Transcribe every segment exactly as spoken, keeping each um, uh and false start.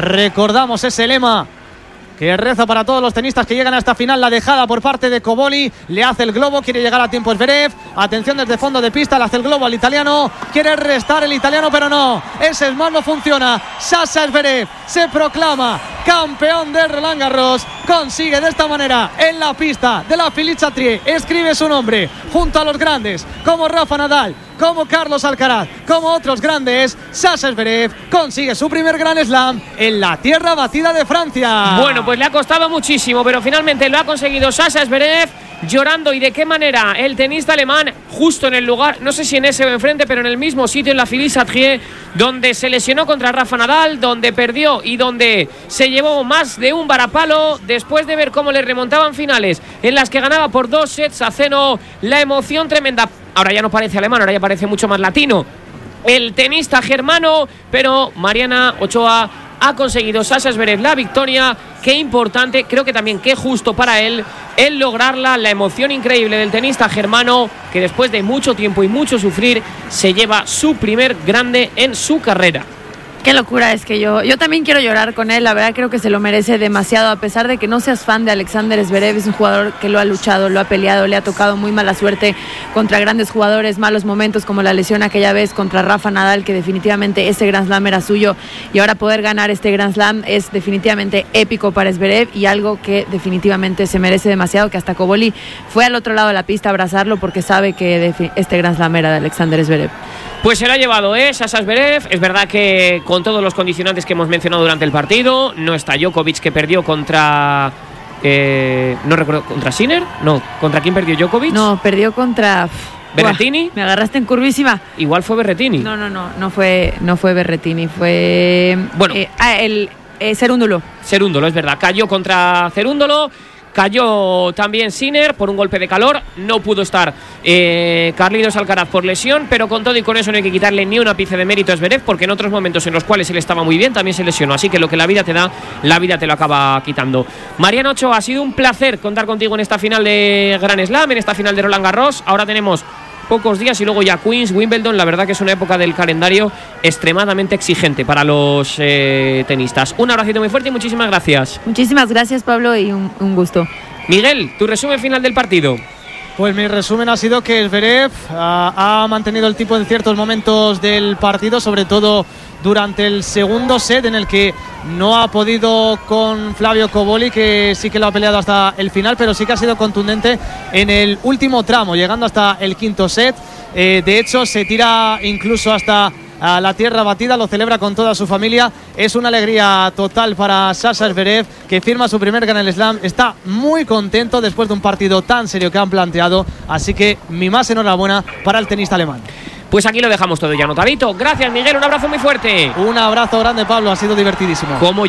Recordamos ese lema que reza para todos los tenistas que llegan a esta final. La dejada por parte de Cobolli, le hace el globo, quiere llegar a tiempo Zverev, atención desde fondo de pista, le hace el globo al italiano, quiere restar el italiano pero no, ese smash no funciona. Sasha Zverev se proclama campeón de Roland Garros, consigue de esta manera en la pista de la Philippe Chatrier, escribe su nombre junto a los grandes como Rafa Nadal, como Carlos Alcaraz, como otros grandes. Sasha Zverev consigue su primer Grand Slam en la tierra batida de Francia. Bueno, pues le ha costado muchísimo, pero finalmente lo ha conseguido Sasha Zverev, llorando. ¿Y de qué manera? El tenista alemán, justo en el lugar, no sé si en ese o enfrente, pero en el mismo sitio, en la Philippe Chatrier, donde se lesionó contra Rafa Nadal, donde perdió y donde se llevó más de un varapalo, después de ver cómo le remontaban finales en las que ganaba por dos sets a cero. La emoción tremenda. Ahora ya no parece alemán, ahora ya parece mucho más latino el tenista germano, pero Mariana Ochoa ha conseguido, Sasha Zverev, la victoria. Qué importante, creo que también qué justo para él el lograrla. La emoción increíble del tenista germano, que después de mucho tiempo y mucho sufrir se lleva su primer grande en su carrera. Qué locura, es que yo, yo también quiero llorar con él, la verdad creo que se lo merece demasiado, a pesar de que no seas fan de Alexander Zverev, es un jugador que lo ha luchado, lo ha peleado, le ha tocado muy mala suerte contra grandes jugadores, malos momentos como la lesión aquella vez contra Rafa Nadal, que definitivamente ese Grand Slam era suyo, y ahora poder ganar este Grand Slam es definitivamente épico para Zverev y algo que definitivamente se merece demasiado, que hasta Cobolli fue al otro lado de la pista a abrazarlo porque sabe que este Grand Slam era de Alexander Zverev. Pues se lo ha llevado, ¿eh? Sasha Zverev. Es verdad que con todos los condicionantes que hemos mencionado durante el partido, no está Djokovic, que perdió contra... Eh, no recuerdo, ¿contra Sinner? No, ¿contra quién perdió Djokovic? No, perdió contra... ¿Berrettini? Buah, me agarraste en curvísima. Igual fue Berrettini. No, no, no, no fue, no fue Berrettini, fue... Bueno. Eh, ah, el eh, Cerúndolo. Cerúndolo, es verdad. Cayó contra Cerúndolo. Cayó también Sinner por un golpe de calor. No pudo estar eh, Carlitos Alcaraz por lesión, pero con todo y con eso no hay que quitarle ni un ápice de mérito a Zverev, porque en otros momentos en los cuales él estaba muy bien también se lesionó. Así que lo que la vida te da, la vida te lo acaba quitando. Mariana Ochoa, ha sido un placer contar contigo en esta final de Grand Slam, en esta final de Roland Garros. Ahora tenemos pocos días y luego ya Queens, Wimbledon. La verdad que es una época del calendario extremadamente exigente para los eh, tenistas. Un abracito muy fuerte y muchísimas gracias. Muchísimas gracias, Pablo, y un, un gusto. Miguel, tu resumen final del partido. Pues mi resumen ha sido que Zverev uh, ha mantenido el tipo en ciertos momentos del partido, sobre todo durante el segundo set, en el que no ha podido con Flavio Cobolli, que sí que lo ha peleado hasta el final, pero sí que ha sido contundente en el último tramo, llegando hasta el quinto set. Eh, de hecho, se tira incluso hasta a la tierra batida, lo celebra con toda su familia. Es una alegría total para Sasha Zverev, que firma su primer Grand Slam. Está muy contento después de un partido tan serio que han planteado, así que mi más enhorabuena para el tenista alemán. Pues aquí lo dejamos todo ya anotadito. Gracias, Miguel, un abrazo muy fuerte. Un abrazo grande, Pablo, ha sido divertidísimo. Cómo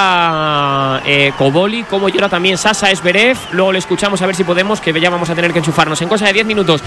llora eh, Cobolli, cómo llora también Sasha Zverev. Luego le escuchamos a ver si podemos, que ya vamos a tener que enchufarnos en cosa de diez minutos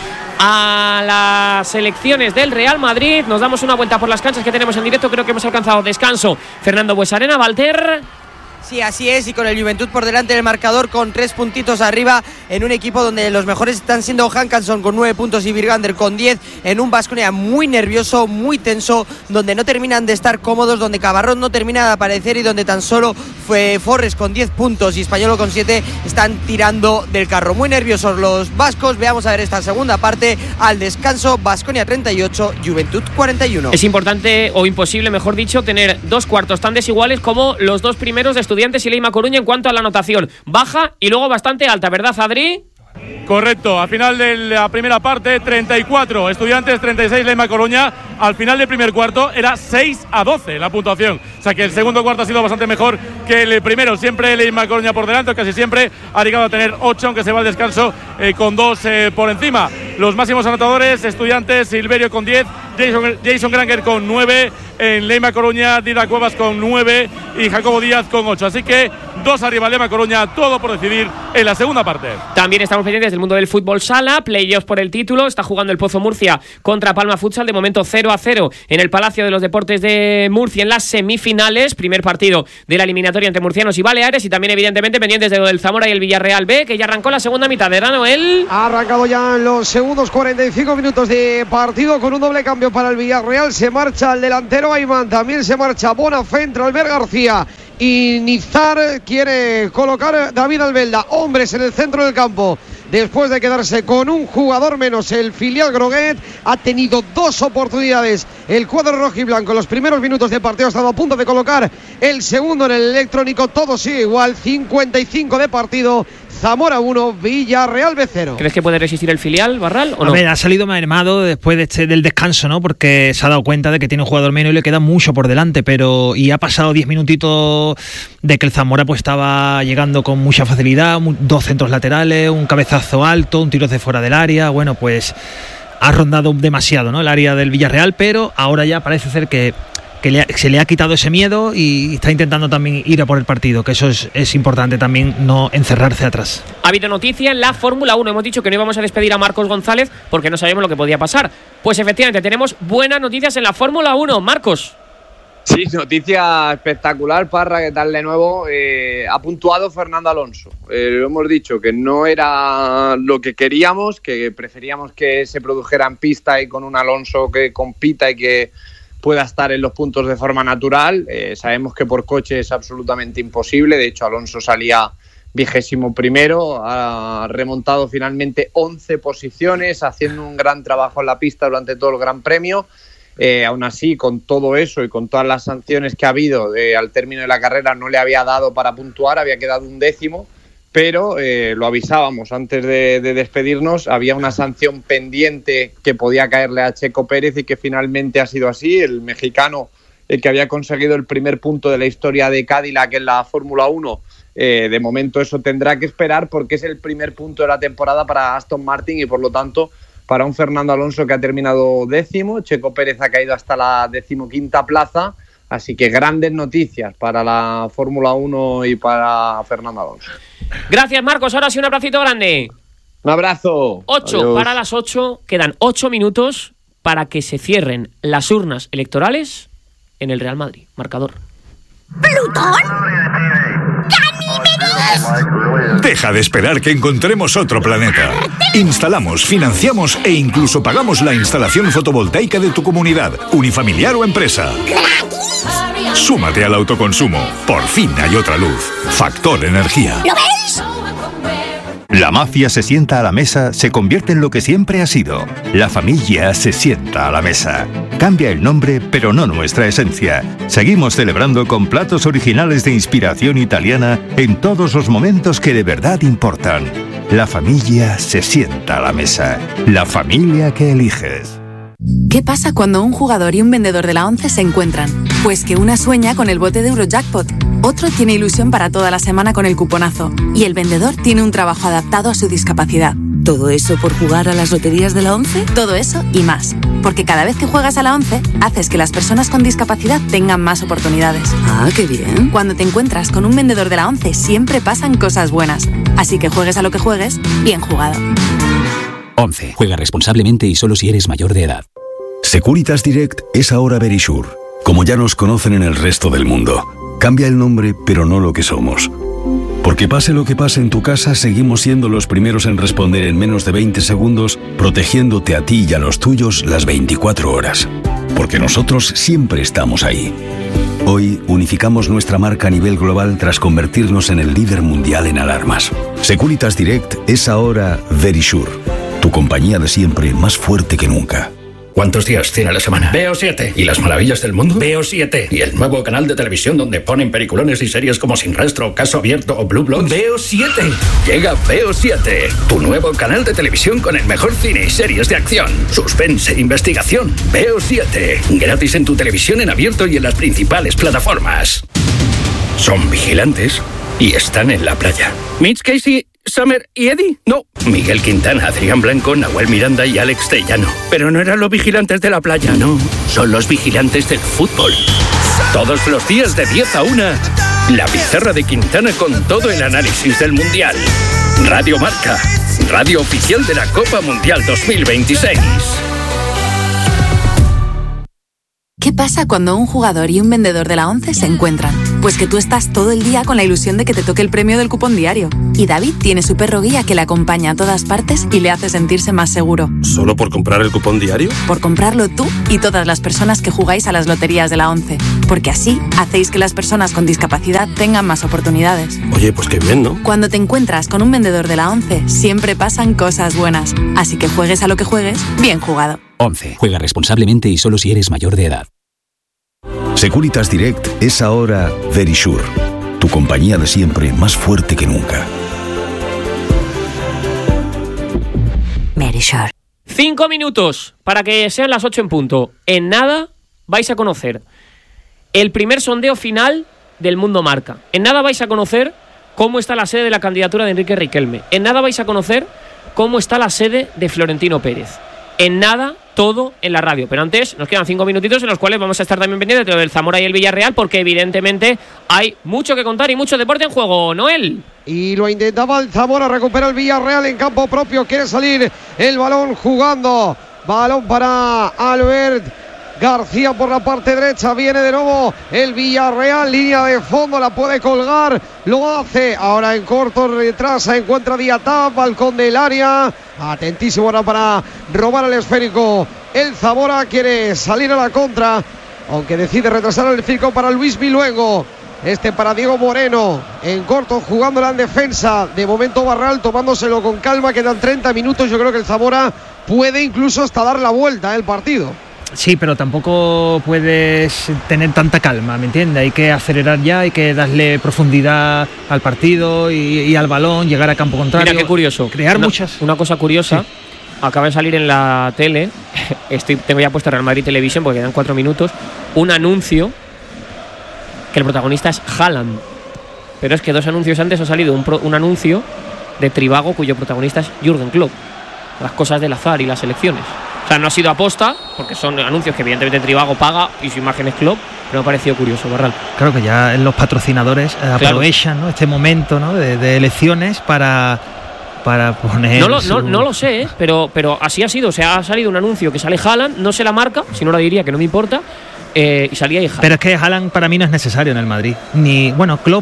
a las selecciones del Real Madrid. Nos damos una vuelta por las canchas que tenemos en directo. Creo que hemos alcanzado descanso. Fernando Buesarena, Walter. Sí, así es, y con el Juventud por delante del marcador, con tres puntitos arriba, en un equipo donde los mejores están siendo Hankanson con nueve puntos y Virgander con diez, en un Baskonia muy nervioso, muy tenso, donde no terminan de estar cómodos, donde Cabarrón no termina de aparecer y donde tan solo fue Forres con diez puntos y Españolo con siete están tirando del carro. Muy nerviosos los vascos. Veamos a ver esta segunda parte al descanso. Baskonia treinta y ocho, Juventud cuarenta y uno. Es importante, o imposible mejor dicho, tener dos cuartos tan desiguales como los dos primeros de Estudiantes y Leima Coruña en cuanto a la anotación. Baja y luego bastante alta, ¿verdad, Adri? Correcto, al final de la primera parte, treinta y cuatro Estudiantes, treinta y seis Leima Coruña. Al final del primer cuarto era seis a doce la puntuación. O sea que el segundo cuarto ha sido bastante mejor que el primero. Siempre Leima Coruña por delante, casi siempre ha llegado a tener ocho, aunque se va al descanso eh, con dos eh, por encima. Los máximos anotadores, Estudiantes, Silverio con diez, Jason, Jason Granger con nueve, en Leima Coruña, Dida Cuevas con nueve y Jacobo Díaz con ocho. Así que dos arriba Leima Coruña, todo por decidir en la segunda parte. También estamos pendientes del mundo del fútbol sala, playoffs por el título. Está jugando el Pozo Murcia contra Palma Futsal, de momento cero a cero en el Palacio de los Deportes de Murcia en las semifinales. Primer partido de la eliminatoria entre murcianos y baleares, y también evidentemente pendientes de lo del Zamora y el Villarreal B, que ya arrancó la segunda mitad. ¿Verdad, Noel? Ha arrancado ya en los segundos cuarenta y cinco minutos de partido con un doble cambio para el Villarreal. Se marcha el delantero Ayman, también se marcha Bonafente, Albert García y Nizar. Quiere colocar David Albelda hombres en el centro del campo. Después de quedarse con un jugador menos, el filial Groguet ha tenido dos oportunidades. El cuadro rojiblanco en los primeros minutos de partido ha estado a punto de colocar el segundo en el electrónico. Todo sigue igual, cincuenta y cinco de partido. Zamora uno, Villarreal B cero. ¿Crees que puede resistir el filial, Barral, o no? A ver, ha salido mermado después de este, del descanso, ¿no? Porque se ha dado cuenta de que tiene un jugador menos y le queda mucho por delante, pero y ha pasado diez minutitos de que el Zamora pues estaba llegando con mucha facilidad, dos centros laterales, un cabezazo alto, un tiro de fuera del área. Bueno, pues ha rondado demasiado, ¿no? El área del Villarreal, pero ahora ya parece ser que que le ha, se le ha quitado ese miedo y está intentando también ir a por el partido, que eso es, es importante también, no encerrarse atrás. Ha habido noticia en la Fórmula uno, hemos dicho que no íbamos a despedir a Marcos González porque no sabíamos lo que podía pasar. Pues efectivamente tenemos buenas noticias en la Fórmula uno, Marcos. Sí, noticia espectacular, Parra, ¿qué tal de nuevo? Eh, ha puntuado Fernando Alonso. Eh, lo hemos dicho, que no era lo que queríamos, que preferíamos que se produjera en pista y con un Alonso que compita y que pueda estar en los puntos de forma natural. Eh, sabemos que por coche es absolutamente imposible. De hecho, Alonso salía vigésimo primero, ha remontado finalmente once posiciones, haciendo un gran trabajo en la pista durante todo el Gran Premio. Eh, aún así, con todo eso y con todas las sanciones que ha habido eh, al término de la carrera, no le había dado para puntuar, había quedado un décimo. Pero eh, lo avisábamos antes de, de despedirnos, había una sanción pendiente que podía caerle a Checo Pérez y que finalmente ha sido así. El mexicano, el que había conseguido el primer punto de la historia de Cadillac en la Fórmula uno, eh, de momento eso tendrá que esperar porque es el primer punto de la temporada para Aston Martin y por lo tanto para un Fernando Alonso que ha terminado décimo. Checo Pérez ha caído hasta la decimoquinta plaza. Así que grandes noticias para la Fórmula uno y para Fernando Alonso. Gracias, Marcos. Ahora sí, un abracito grande. Un abrazo. Ocho Adiós. Para las ocho. Quedan ocho minutos para que se cierren las urnas electorales en el Real Madrid. Marcador. ¿Plutón? ¡Ganímedes! Deja de esperar que encontremos otro planeta. Instalamos, financiamos e incluso pagamos la instalación fotovoltaica de tu comunidad, unifamiliar o empresa. ¡Gratis! Súmate al autoconsumo. Por fin hay otra luz. Factor Energía. ¿Lo veis? La mafia se sienta a la mesa, se convierte en lo que siempre ha sido. La familia se sienta a la mesa. Cambia el nombre, pero no nuestra esencia. Seguimos celebrando con platos originales de inspiración italiana en todos los momentos que de verdad importan. La familia se sienta a la mesa. La familia que eliges. ¿Qué pasa cuando un jugador y un vendedor de la ONCE se encuentran? Pues que una sueña con el bote de Eurojackpot, otro tiene ilusión para toda la semana con el cuponazo y el vendedor tiene un trabajo adaptado a su discapacidad. ¿Todo eso por jugar a las loterías de la ONCE? Todo eso y más, porque cada vez que juegas a la ONCE haces que las personas con discapacidad tengan más oportunidades. Ah, qué bien. Cuando te encuentras con un vendedor de la ONCE siempre pasan cosas buenas, así que juegues a lo que juegues, bien jugado. ONCE. Juega responsablemente y solo si eres mayor de edad. Securitas Direct es ahora Verisure, como ya nos conocen en el resto del mundo. Cambia el nombre, pero no lo que somos. Porque pase lo que pase en tu casa, seguimos siendo los primeros en responder en menos de veinte segundos, protegiéndote a ti y a los tuyos las veinticuatro horas. Porque nosotros siempre estamos ahí. Hoy unificamos nuestra marca a nivel global tras convertirnos en el líder mundial en alarmas. Securitas Direct es ahora Verisure, tu compañía de siempre más fuerte que nunca. ¿Cuántos días tiene la semana? Veo siete. ¿Y las maravillas del mundo? Veo siete. ¿Y el nuevo canal de televisión donde ponen peliculones y series como Sin Rastro, Caso Abierto o Blue Bloods? Veo siete. Llega Veo siete, tu nuevo canal de televisión con el mejor cine y series de acción, suspense e investigación. Veo siete. Gratis en tu televisión en abierto y en las principales plataformas. Son vigilantes y están en la playa. Mitch Casey, Summer y Eddie. No, Miguel Quintana, Adrián Blanco, Nahuel Miranda y Alex Tellano. Pero no eran los vigilantes de la playa, no. Son los vigilantes del fútbol. Todos los días de diez a una, la pizarra de Quintana con todo el análisis del Mundial. Radio Marca, radio oficial de la Copa Mundial dos mil veintiséis. ¿Qué pasa cuando un jugador y un vendedor de la ONCE se encuentran? Pues Pues que tú estás todo el día con la ilusión de que te toque el premio del cupón diario. Y David tiene su perro guía que le acompaña a todas partes y le hace sentirse más seguro. ¿Solo por comprar el cupón diario? Por comprarlo tú y todas las personas que jugáis a las loterías de la ONCE. Porque así hacéis que las personas con discapacidad tengan más oportunidades. Oye, pues qué bien, ¿no? Cuando te encuentras con un vendedor de la ONCE, siempre pasan cosas buenas. Así que juegues a lo que juegues, bien jugado. ONCE. Juega responsablemente y solo si eres mayor de edad. Securitas Direct es ahora Verisure, tu compañía de siempre más fuerte que nunca. Verisure. Cinco minutos para que sean las ocho en punto. En nada vais a conocer el primer sondeo final del Mundo Marca. En nada vais a conocer cómo está la sede de la candidatura de Enrique Riquelme. En nada vais a conocer cómo está la sede de Florentino Pérez. En nada, todo en la radio. Pero antes nos quedan cinco minutitos en los cuales vamos a estar también pendientes de lo del Zamora y el Villarreal, porque evidentemente hay mucho que contar y mucho deporte en juego. Noel. Y lo intentaba el Zamora, recupera el Villarreal en campo propio, quiere salir el balón jugando. Balón para Albert García por la parte derecha, viene de nuevo el Villarreal, línea de fondo, la puede colgar, lo hace, ahora en corto retrasa, encuentra Diatá, balcón del área, atentísimo ahora para robar el esférico, el Zamora quiere salir a la contra, aunque decide retrasar el esférico para Luis Viluengo, este para Diego Moreno, en corto jugándola en defensa, de momento Barral tomándoselo con calma, quedan treinta minutos, yo creo que el Zamora puede incluso hasta dar la vuelta el partido. Sí, pero tampoco puedes tener tanta calma, ¿me entiendes? Hay que acelerar ya, hay que darle profundidad al partido y, y al balón, llegar a campo contrario. Mira qué curioso. Crear una, muchas. Una cosa curiosa, sí. Acaba de salir en la tele, estoy, tengo ya puesto Real Madrid Televisión porque quedan cuatro minutos, un anuncio que el protagonista es Haaland. Pero es que dos anuncios antes ha salido un, pro, un anuncio de Trivago cuyo protagonista es Jürgen Klopp. Las cosas del azar y las elecciones. O sea, no ha sido aposta, porque son anuncios que evidentemente Trivago paga y su imagen es Klopp, pero me ha parecido curioso, Barral. Claro que ya los patrocinadores eh, aprovechan, claro, ¿no?, este momento, ¿no?, de, de elecciones para, para poner... No lo, su... no, no lo sé, ¿eh? pero, pero así ha sido. O sea, ha salido un anuncio que sale Haaland, no sé la marca, si no la diría que no me importa, eh, y salía ahí Haaland. Pero es que Haaland para mí no es necesario en el Madrid. Ni, bueno, Klopp,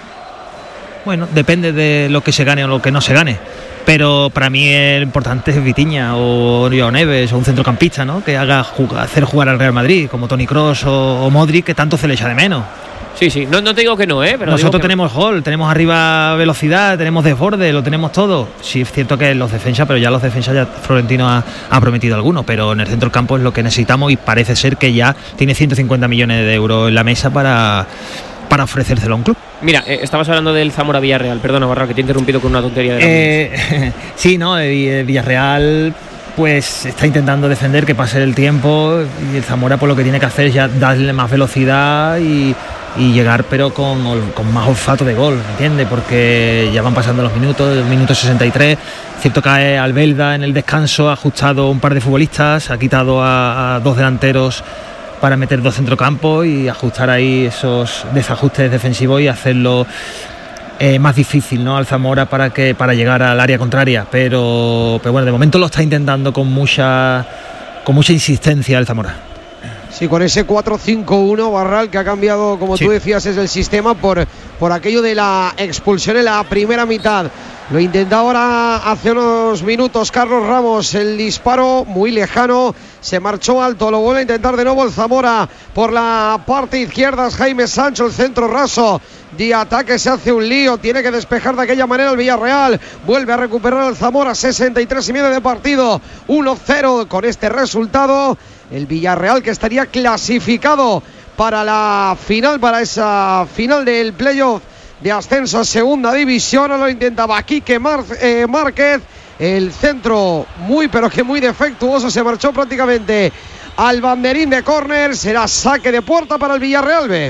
bueno, depende de lo que se gane o lo que no se gane. Pero para mí el importante es Vitinha o Joao Neves o un centrocampista, ¿no?, que haga jugar, hacer jugar al Real Madrid, como Toni Kroos o, o Modric, que tanto se le echa de menos. Sí, sí, no, no te digo que no, ¿eh? Pero nosotros tenemos no. gol, tenemos arriba velocidad, tenemos desborde, lo tenemos todo. Sí, es cierto que los defensas, pero ya los defensas ya Florentino ha, ha prometido algunos, pero en el centro del campo es lo que necesitamos y parece ser que ya tiene ciento cincuenta millones de euros en la mesa para... para ofrecérselo a un club. Mira, eh, estabas hablando del Zamora Villarreal, perdona, Barra, que te he interrumpido con una tontería de la eh, Sí, no, el Villarreal pues está intentando defender que pase el tiempo y el Zamora pues lo que tiene que hacer es ya darle más velocidad y, y llegar pero con, con más olfato de gol, ¿me entiendes? Porque ya van pasando los minutos, el minuto sesenta y tres, cierto que Albelda en el descanso ha ajustado un par de futbolistas, ha quitado a, a dos delanteros para meter dos centrocampos y ajustar ahí esos desajustes defensivos y hacerlo eh, más difícil, ¿no?, al Zamora para que para llegar al área contraria, pero, pero bueno, de momento lo está intentando con mucha con mucha insistencia el Zamora. Sí, con ese cuatro cinco uno, Barral, que ha cambiado, como sí. tú decías, es el sistema por, por aquello de la expulsión en la primera mitad. Lo intenta ahora hace unos minutos Carlos Ramos, el disparo muy lejano, se marchó alto, lo vuelve a intentar de nuevo el Zamora por la parte izquierda, es Jaime Sancho, el centro raso de ataque, se hace un lío, tiene que despejar de aquella manera el Villarreal, vuelve a recuperar el Zamora, sesenta y tres y medio de partido, uno cero con este resultado, el Villarreal que estaría clasificado para la final, para esa final del playoff de ascenso a segunda división. Ahora lo intentaba Quique Mar- eh, Márquez, el centro muy pero que muy defectuoso, se marchó prácticamente al banderín de córner, será saque de puerta para el Villarreal B.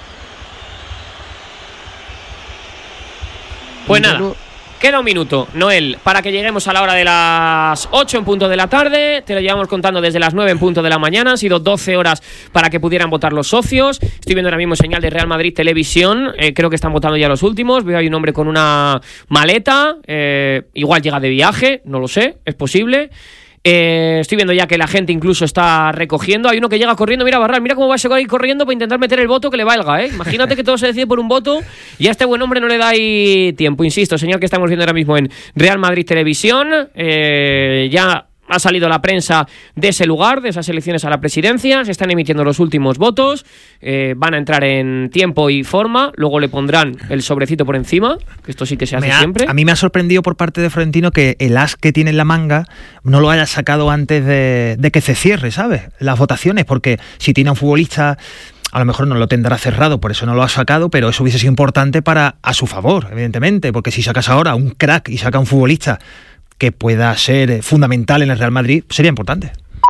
Pues nada, queda un minuto, Noel, para que lleguemos a la hora de las ocho en punto de la tarde. Te lo llevamos contando desde las nueve en punto de la mañana. Han sido doce horas para que pudieran votar los socios. Estoy viendo ahora mismo señal de Real Madrid Televisión. Eh, creo que están votando ya los últimos. Veo ahí un hombre con una maleta. Eh, igual llega de viaje, no lo sé, es posible. Eh, estoy viendo ya que la gente incluso está recogiendo. Hay uno que llega corriendo, mira Barral, mira cómo va a ir corriendo para intentar meter el voto que le valga, ¿eh? Imagínate que todo se decide por un voto y a este buen hombre no le da ahí tiempo. Insisto, señal que estamos viendo ahora mismo en Real Madrid Televisión. Eh, ya ha salido la prensa de ese lugar, de esas elecciones a la presidencia. Se están emitiendo los últimos votos. Eh, van a entrar en tiempo y forma. Luego le pondrán el sobrecito por encima, que esto sí que se hace me ha, siempre. A mí me ha sorprendido por parte de Florentino que el as que tiene en la manga no lo haya sacado antes de, de que se cierre, ¿sabes? Las votaciones, porque si tiene a un futbolista, a lo mejor no lo tendrá cerrado, por eso no lo ha sacado, pero eso hubiese sido importante para a su favor, evidentemente, porque si sacas ahora a un crack y saca a un futbolista que pueda ser fundamental en el Real Madrid, sería importante.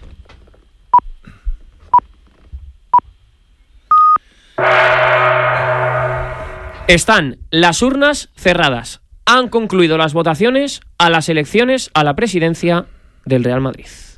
Están las urnas cerradas. Han concluido las votaciones a las elecciones a la presidencia del Real Madrid.